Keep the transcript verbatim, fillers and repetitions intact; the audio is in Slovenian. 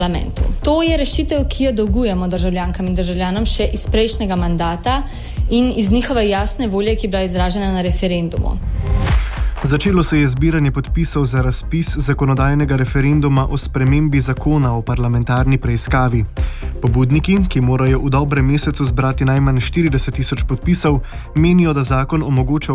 parlamentu. To je rešitev, ki jo dolgujemo državljankam in državljanom še iz prejšnjega mandata in iz njihove jasne volje, ki je bila izražena na referendumu. Začelo se je zbiranje podpisov za razpis zakonodajnega referenduma o spremembi zakona o parlamentarni preiskavi. Pobudniki, ki morajo v dobrem mesecu zbrati najmanj štirideset tisoč podpisov, menijo, da zakon omogoča